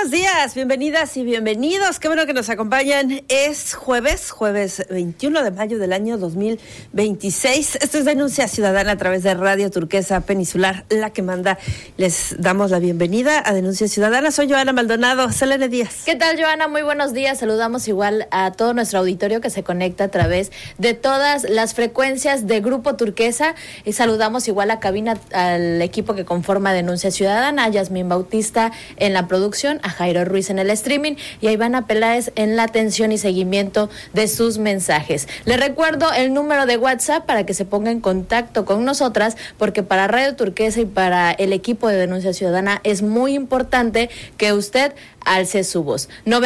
buenos días, bienvenidas y bienvenidos. Qué bueno que nos acompañan. Es jueves 21 de mayo del año 2026. Esto es Denuncia Ciudadana a través de Radio Turquesa Peninsular, la que manda. Les damos la bienvenida a Denuncia Ciudadana. Soy Joana Maldonado. Selene Díaz. ¿Qué tal, Joana? Muy buenos días. Saludamos igual a todo nuestro auditorio que se conecta a través de todas las frecuencias de Grupo Turquesa. Y saludamos igual a cabina, al equipo que conforma Denuncia Ciudadana, a Yasmín Bautista en la producción, a Jairo Ruiz en el streaming y a Ivana Peláez en la atención y seguimiento de sus mensajes. Les recuerdo el número de WhatsApp para que se ponga en contacto con nosotras, porque para Radio Turquesa y para el equipo de Denuncia Ciudadana es muy importante que usted alce su voz.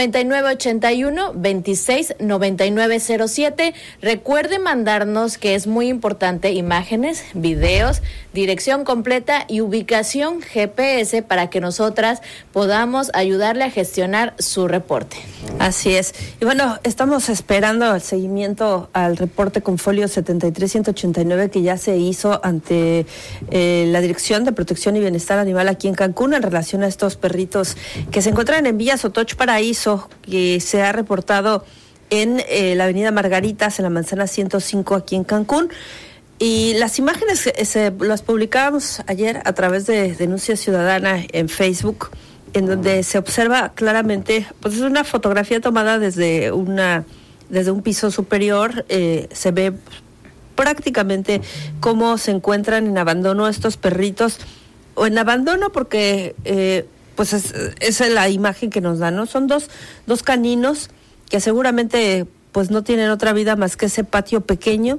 9981-269907. Recuerde mandarnos, que es muy importante, imágenes, videos, dirección completa y ubicación GPS para que nosotras podamos ayudarle a gestionar su reporte. Así es. Y bueno, estamos esperando el seguimiento al reporte con folio 73189 que ya se hizo ante la Dirección de Protección y Bienestar Animal aquí en Cancún en relación a estos perritos que se encuentran en Villa Sotoch Paraíso, que se ha reportado en la avenida Margaritas, en la manzana 105 aquí en Cancún. Y las imágenes las publicábamos ayer a través de Denuncia Ciudadana en Facebook, en donde se observa claramente, pues es una fotografía tomada desde un piso superior. Se ve prácticamente cómo se encuentran en abandono estos perritos, o en abandono porque pues es la imagen que nos dan, ¿no? Son dos caninos que seguramente pues no tienen otra vida más que ese patio pequeño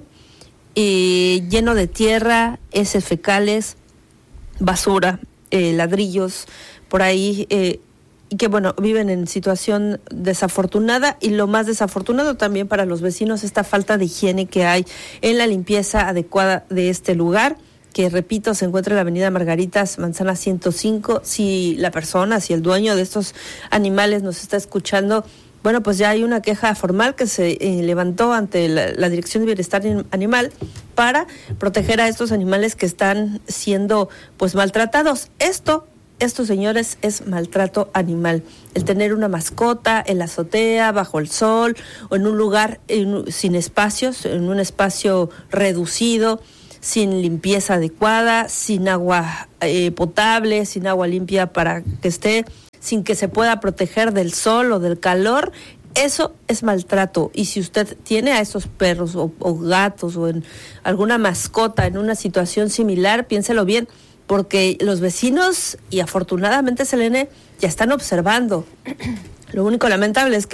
y lleno de tierra, heces fecales, basura, ladrillos por ahí, y que bueno, viven en situación desafortunada. Y lo más desafortunado también para los vecinos, esta falta de higiene que hay en la limpieza adecuada de este lugar, que repito, se encuentra en la avenida Margaritas, manzana 105. Si la persona, si el dueño de estos animales nos está escuchando, bueno, pues ya hay una queja formal que se levantó ante la Dirección de Bienestar Animal para proteger a estos animales que están siendo pues maltratados. Esto, señores, es maltrato animal. El tener una mascota en la azotea, bajo el sol, o en un lugar sin espacios, en un espacio reducido, sin limpieza adecuada, sin agua potable, sin agua limpia para que esté, sin que se pueda proteger del sol o del calor. Eso es maltrato. Y si usted tiene a esos perros o gatos o en alguna mascota en una situación similar, piénselo bien, porque los vecinos, y afortunadamente, Selene, ya están observando. Lo único lamentable es que